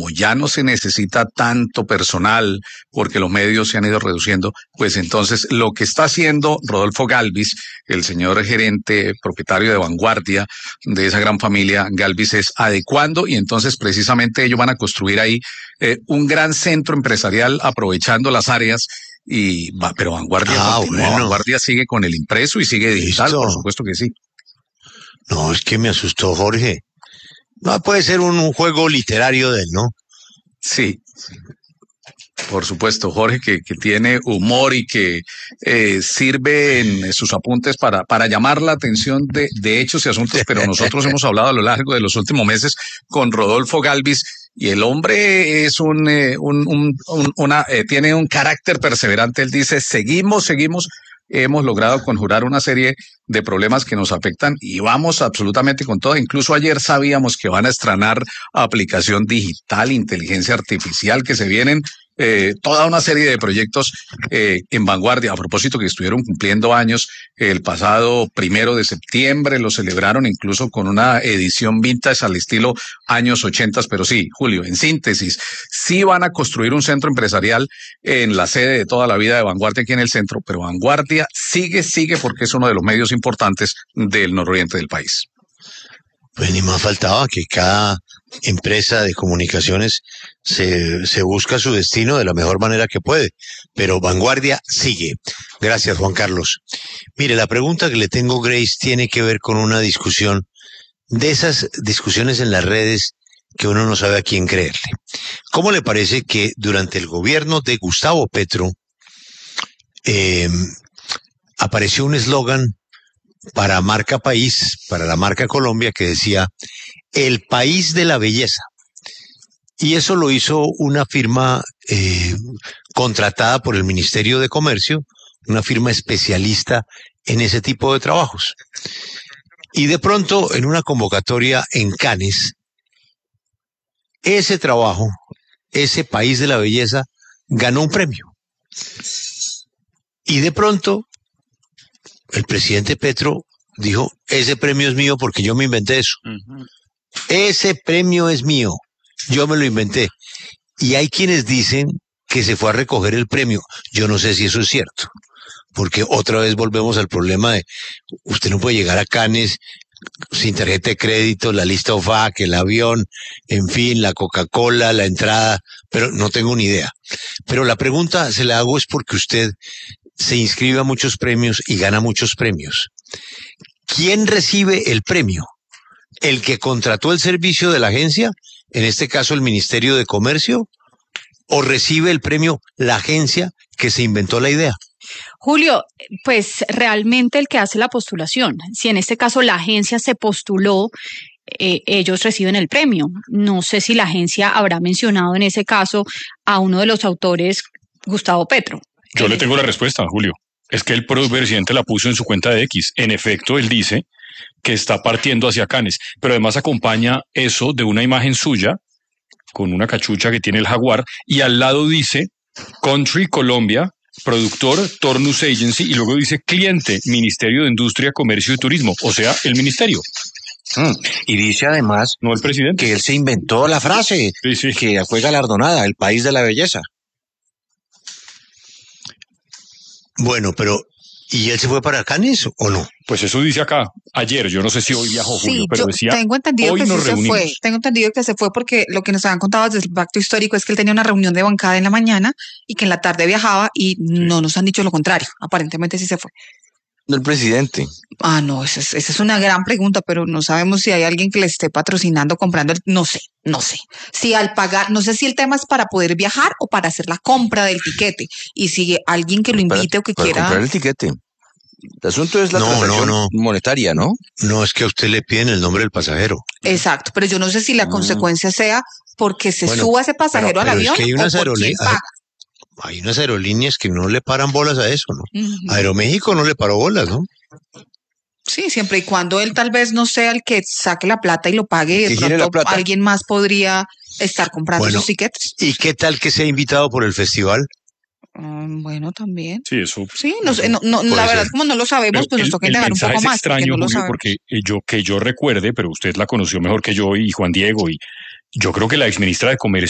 como ya no se necesita tanto personal porque los medios se han ido reduciendo, pues entonces lo que está haciendo Rodolfo Galvis, el señor gerente propietario de Vanguardia, de esa gran familia Galvis, es adecuando, y entonces precisamente ellos van a construir ahí un gran centro empresarial aprovechando las áreas. Pero Vanguardia continúa, bueno. Vanguardia sigue con el impreso y sigue digital. Listo. Por supuesto que sí. No, es que me asustó Jorge. No puede ser un juego literario de él, ¿no? Sí, por supuesto, Jorge, que tiene humor y que sirve en sus apuntes para llamar la atención de hechos y asuntos, pero nosotros hemos hablado a lo largo de los últimos meses con Rodolfo Galvis, y el hombre es tiene un carácter perseverante. Él dice, seguimos, hemos logrado conjurar una serie de problemas que nos afectan y vamos absolutamente con todo. Incluso ayer sabíamos que van a estrenar aplicación digital, inteligencia artificial, que se vienen toda una serie de proyectos en Vanguardia. A propósito, que estuvieron cumpliendo años el pasado 1 de septiembre, lo celebraron incluso con una edición vintage al estilo años 80, pero sí, Julio, en síntesis, sí van a construir un centro empresarial en la sede de toda la vida de Vanguardia aquí en el centro, pero Vanguardia sigue porque es uno de los medios importantes del nororiente del país. Pues ni más faltaba que cada empresa de comunicaciones se busca su destino de la mejor manera que puede, pero Vanguardia sigue. Gracias, Juan Carlos. Mire, la pregunta que le tengo, Grace, tiene que ver con una discusión, de esas discusiones en las redes que uno no sabe a quién creerle. ¿Cómo le parece que durante el gobierno de Gustavo Petro apareció un eslogan para marca país, para la marca Colombia, que decía el país de la belleza? Y eso lo hizo una firma contratada por el Ministerio de Comercio, una firma especialista en ese tipo de trabajos. Y de pronto, en una convocatoria en Cannes, ese trabajo, ese país de la belleza, ganó un premio. Y de pronto, el presidente Petro dijo, ese premio es mío porque yo me inventé eso. Uh-huh. Ese premio es mío, yo me lo inventé. Y hay quienes dicen que se fue a recoger el premio. Yo no sé si eso es cierto, porque otra vez volvemos al problema de usted no puede llegar a Cannes sin tarjeta de crédito, la lista OFAC, el avión, en fin, la Coca-Cola, la entrada, pero no tengo ni idea. Pero la pregunta se la hago es porque usted se inscribe a muchos premios y gana muchos premios. ¿Quién recibe el premio? ¿El que contrató el servicio de la agencia, en este caso el Ministerio de Comercio, o recibe el premio la agencia que se inventó la idea? Julio, pues realmente el que hace la postulación, si en este caso la agencia se postuló, ellos reciben el premio. No sé si la agencia habrá mencionado en ese caso a uno de los autores, Gustavo Petro. Yo le tengo la respuesta, Julio. Es que el presidente la puso en su cuenta de X. En efecto, él dice que está partiendo hacia Cannes, pero además acompaña eso de una imagen suya con una cachucha que tiene el jaguar y al lado dice Country Colombia, productor Tornus Agency, y luego dice cliente Ministerio de Industria, Comercio y Turismo, o sea, el ministerio. Y dice además, no el presidente, que él se inventó la frase, sí. Que fue galardonada, el país de la belleza. Bueno, pero ¿y él se fue para Cannes o no? Pues eso dice acá. Ayer, yo no sé si hoy viajó, Julio, pero decía, tengo entendido hoy que nos reunimos. Se fue. Tengo entendido que se fue porque lo que nos habían contado desde el pacto histórico es que él tenía una reunión de bancada en la mañana y que en la tarde viajaba y no nos han dicho lo contrario. Aparentemente sí se fue. Del presidente. No, esa es una gran pregunta, pero no sabemos si hay alguien que le esté patrocinando, comprando, no sé. Si al pagar, no sé si el tema es para poder viajar o para hacer la compra del tiquete, y si alguien que lo invite o que para quiera comprar el tiquete. El asunto es la transacción monetaria, ¿no? No, es que a usted le piden el nombre del pasajero. Exacto, pero yo no sé si la consecuencia sea porque se suba ese pasajero al avión, es que hay unas o por quién paga. Hay unas aerolíneas que no le paran bolas a eso, ¿no? Uh-huh. Aeroméxico no le paró bolas, ¿no? Sí, siempre y cuando él tal vez no sea el que saque la plata y lo pague, de pronto alguien más podría estar comprando esos tiquetes. ¿Y qué tal que sea invitado por el festival? Bueno, también. Sí, eso. Sí, la verdad, como no lo sabemos, pues nos toca indagar un poco más. Es extraño, Julio, porque yo recuerde, pero usted la conoció mejor que yo y Juan Diego, y yo creo que la exministra de Comercio